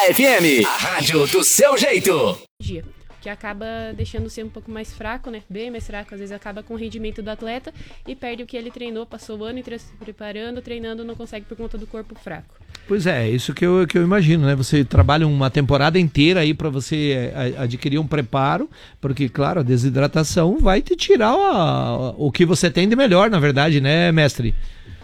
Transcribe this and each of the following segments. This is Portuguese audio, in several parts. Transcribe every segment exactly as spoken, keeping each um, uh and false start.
F M, a rádio do seu jeito. Dia, que acaba deixando ser um pouco mais fraco, né? Bem mais fraco, às vezes acaba com o rendimento do atleta e perde o que ele treinou, passou o ano inteiro se preparando, treinando, não consegue por conta do corpo fraco. Pois é, isso que eu, que eu imagino, né? Você trabalha uma temporada inteira aí para você adquirir um preparo, porque, claro, a desidratação vai te tirar o, o que você tem de melhor, na verdade, né, mestre?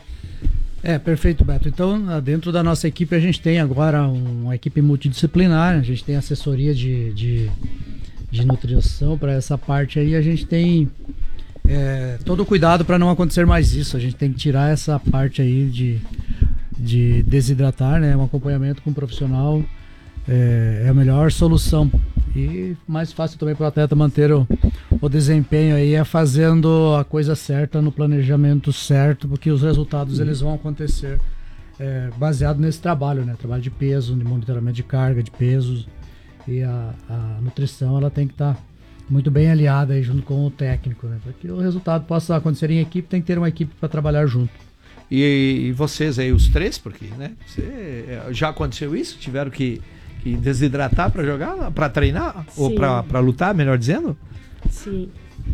É, perfeito, Beto. Então, dentro da nossa equipe, a gente tem agora uma equipe multidisciplinar, a gente tem assessoria de, de, de nutrição para essa parte aí, a gente tem é, todo o cuidado para não acontecer mais isso, a gente tem que tirar essa parte aí de, de desidratar, né? Um acompanhamento com um profissional é, é a melhor solução. E mais fácil também para o atleta manter o, o desempenho aí é fazendo a coisa certa no planejamento certo, porque os resultados eles vão acontecer é, baseado nesse trabalho, né? Trabalho de peso, de monitoramento de carga, de pesos, e a, a nutrição ela tem que estar tá muito bem aliada aí junto com o técnico, né? Para que o resultado possa acontecer em equipe, tem que ter uma equipe para trabalhar junto. E, e vocês aí, os três, porque, né? Você, já aconteceu isso? Tiveram que que desidratar para jogar, para treinar? Sim. Ou para lutar, melhor dizendo? Sim.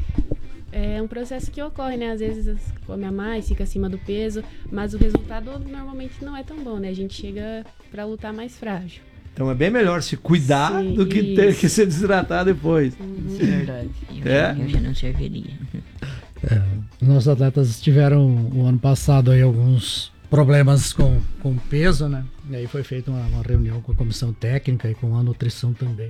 É um processo que ocorre, né? Às vezes come a mais, fica acima do peso, mas o resultado normalmente não é tão bom, né? A gente chega para lutar mais frágil. Então é bem melhor se cuidar Sim, do que isso. ter que se desidratar depois. Uhum. É verdade. Eu, é? já, eu já não serviria. É, nossos atletas tiveram o ano passado aí alguns problemas com, com peso, né? E aí foi feita uma, uma reunião com a comissão técnica e com a nutrição também.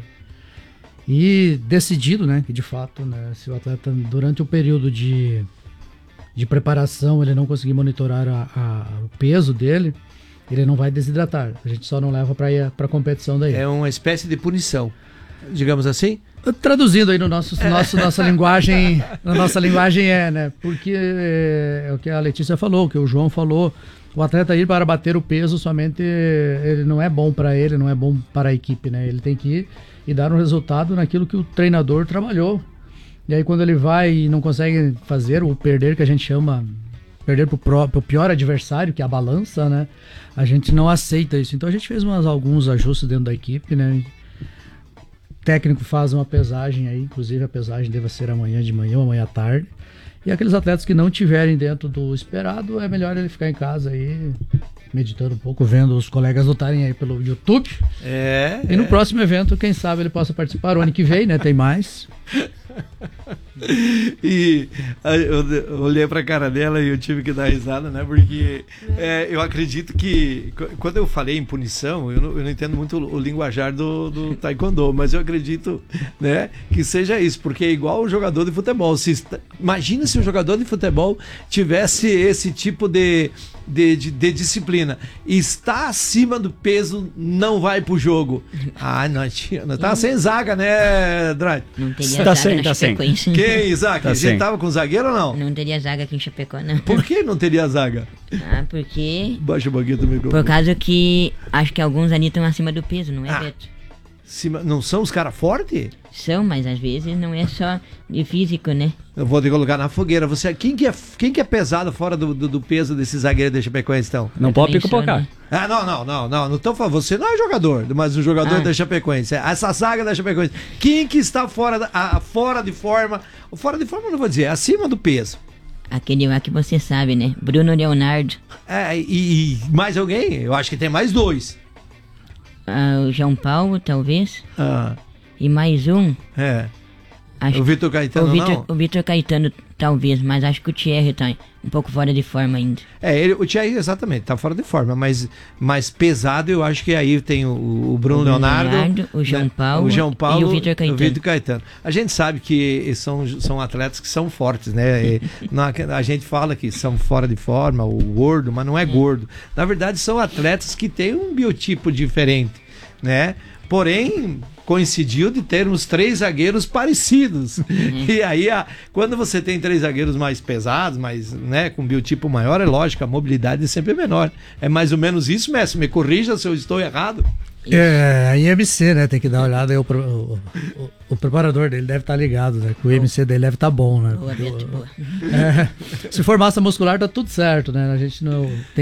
E decidido, né, que de fato, né, se o atleta durante o período de, de preparação ele não conseguir monitorar a, a, o peso dele, ele não vai desidratar. A gente só não leva para ir para a competição daí. É uma espécie de punição, digamos assim? Traduzindo aí no nosso, nosso nossa linguagem, na nossa linguagem é, né? Porque é, é o que a Letícia falou, o que o João falou. O atleta ir para bater o peso somente ele não é bom para ele, não é bom para a equipe, né? Ele tem que ir e dar um resultado naquilo que o treinador trabalhou. E aí quando ele vai e não consegue fazer o perder, que a gente chama perder para o pior adversário, que é a balança, né? A gente não aceita isso. Então a gente fez umas, alguns ajustes dentro da equipe, né? O técnico faz uma pesagem aí, inclusive a pesagem deve ser amanhã de manhã ou amanhã à tarde. E aqueles atletas que não tiverem dentro do esperado, é melhor ele ficar em casa aí, meditando um pouco, vendo os colegas lutarem aí pelo YouTube. É. E no é. próximo evento, quem sabe ele possa participar. O ano que vem, né? Tem mais. E eu olhei pra cara dela e eu tive que dar risada, né? Porque é, eu acredito que quando eu falei em punição, eu não, eu não entendo muito o linguajar do, do taekwondo, mas eu acredito, né, que seja isso, porque é igual o jogador de futebol. Se está, imagina se o jogador de futebol tivesse esse tipo de, de, de, de disciplina. Está acima do peso, não vai pro jogo. Ah, não, não tá sem zaga, né, Drake? Não teria tá zaga sem, na tá sem. Chapecoense. Quem, Isaac? Tá a gente sem. tava com zagueiro ou não? Não teria zaga aqui em Chapecó, não. Por que não teria zaga? Ah, porque... Baixa um pouquinho do microfone. Por causa que acho que alguns ali estão acima do peso, não é, Ah. Beto? Cima, não são os caras fortes? São, mas às vezes não é só de físico, né? Eu vou te colocar na fogueira. Você, quem, que é, quem que é pesado fora do, do, do peso desse zagueiro da Chapecoense, então? Não Eu pode também sou, picopocar. né? Ah, não, não, não, não. Não tô falando. Você não é jogador, mas o jogador Ah. da Chapecoense. Essa zaga da Chapecoense. Quem que está fora, da, a, fora de forma? Fora de forma, não vou dizer, acima do peso. Aquele lá que você sabe, né? Bruno Leonardo. É, e, e mais alguém? Eu acho que tem mais dois. Ah, o João Paulo, talvez. Ah, E mais um. é. Acho O Vitor Caetano, o Vitor, não? o Vitor Caetano, talvez, mas acho que o Thierry tá um pouco fora de forma ainda. É, ele, o Thierry, exatamente, tá fora de forma, mas mais pesado eu acho que aí tem o, o Bruno O Leonardo, Leonardo, o João Paulo o João Paulo e o Vitor Caetano. o Vitor Caetano. A gente sabe que são, são atletas que são fortes, né? E, não, a gente fala que são fora de forma, o gordo, mas não é gordo. Na verdade, são atletas que têm um biotipo diferente, né? Porém, coincidiu de termos três zagueiros parecidos. Uhum. E aí, a, quando você tem três zagueiros mais pesados, mais, né, com biotipo maior, é lógico, a mobilidade é sempre menor. É mais ou menos isso, mestre? Me corrija se eu estou errado. É, a I M C, né? Tem que dar uma olhada aí. O, o, o, o preparador dele deve estar ligado, né? Que o I M C dele deve estar bom, né? Boa, Beto, boa. É, se for massa muscular, tá tudo certo, né? A gente não tem